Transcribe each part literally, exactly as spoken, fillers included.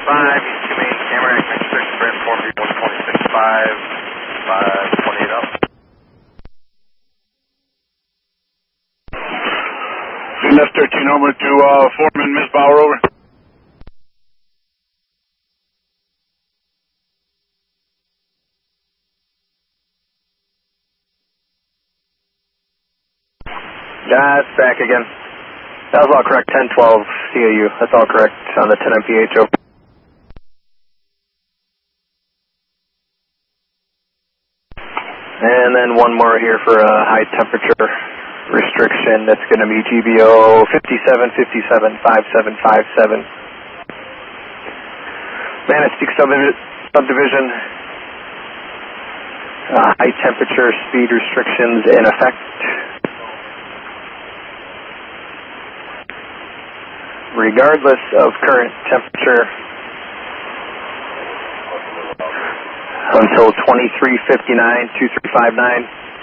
five, East Main, Tamarack, Mexico, Brent, four B one twenty-six five, five twenty-eight up. F thirteen over to uh, Foreman, Miss Bauer, over. That's back again. That was all correct, ten twelve C A U. That's all correct on the ten M P H O. And then one more here for a high temperature restriction. That's going to be G B O fifty-seven fifty-seven fifty-seven fifty-seven. Manistique subdivision. Uh, high temperature speed restrictions in effect. Regardless of current temperature, until twenty-three fifty-nine, twenty-three fifty-nine,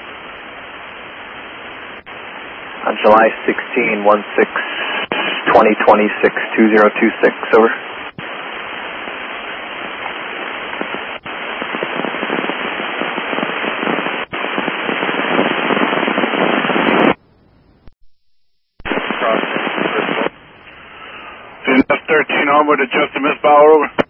on July sixteenth, sixteen, twenty twenty-six, two zero two six, over. F thirteen onward to Justin, Miss Bauer, over.